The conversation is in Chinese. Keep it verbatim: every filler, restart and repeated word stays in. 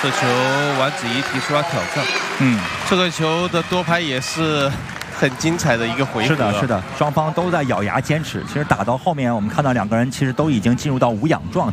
这球王子怡提出了挑战。 嗯， 这个球的夺拍也是很精彩的一个回合。 是的，是的，双方都在咬牙坚持。其实打到后面，我们看到两个人其实都已经进入到无氧状态。